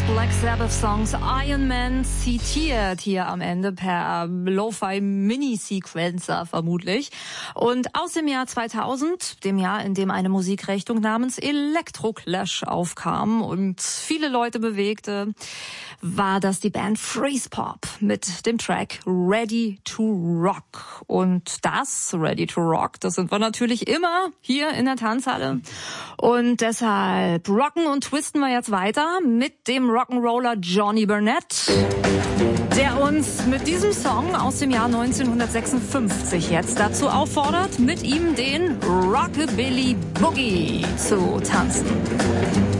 Black Sabbath Songs Iron Man zitiert hier am Ende per Lo-Fi-Mini-Sequencer vermutlich. Und aus dem Jahr 2000, dem Jahr, in dem eine Musikrichtung namens Electroclash aufkam und viele Leute bewegte, war das die Band Freeze Pop mit dem Track Ready to Rock. Und das, Ready to Rock, das sind wir natürlich immer hier in der Tanzhalle. Und deshalb rocken und twisten wir jetzt weiter mit dem Rock'n'Roller Johnny Burnett, der uns mit diesem Song aus dem Jahr 1956 jetzt dazu auffordert, mit ihm den Rockabilly Boogie zu tanzen.